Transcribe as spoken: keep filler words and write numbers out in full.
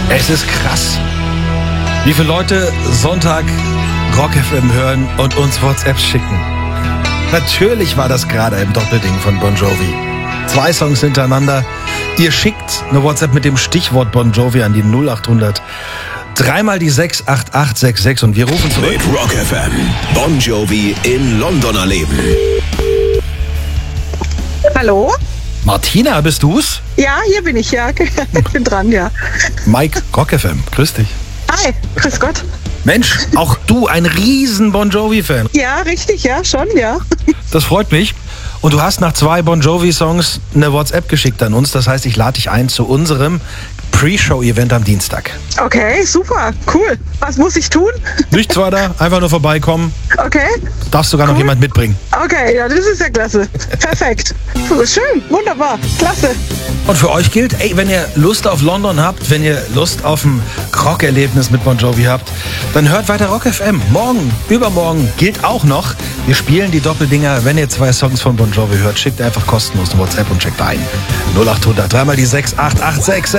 Es ist krass, wie viele Leute Sonntag Rock F M hören und uns WhatsApps schicken. Natürlich war das gerade im Doppelding von Bon Jovi. Zwei Songs hintereinander. Ihr schickt eine WhatsApp mit dem Stichwort Bon Jovi an die null acht hundert. Dreimal die sechs acht acht sechs sechs und wir rufen zurück. Mit Rock F M. Bon Jovi in London erleben. Hallo? Martina, bist du's? Ja, hier bin ich, ja. Ich bin dran, ja. Mike, Rock F M, grüß dich. Hi, grüß Gott. Mensch, auch du, ein riesen Bon Jovi-Fan. Ja, richtig, ja, schon, ja. Das freut mich. Und du hast nach zwei Bon Jovi-Songs eine WhatsApp geschickt an uns. Das heißt, ich lade dich ein zu unserem Pre-Show-Event am Dienstag. Okay, super, cool. Was muss ich tun? Nichts weiter, einfach nur vorbeikommen. Okay. Darfst sogar noch Cool. jemand mitbringen. Okay, ja, das ist ja klasse. Perfekt. Schön, wunderbar, klasse. Und für euch gilt, ey, wenn ihr Lust auf London habt, wenn ihr Lust auf ein Rock-Erlebnis mit Bon Jovi habt, dann hört weiter Rock F M. Morgen, übermorgen gilt auch noch. Wir spielen die Doppeldinger. Wenn ihr zwei Songs von Bon Jovi hört, schickt einfach kostenlos eine WhatsApp und checkt ein. null acht hundert, dreimal die sechs acht acht sechs sechs.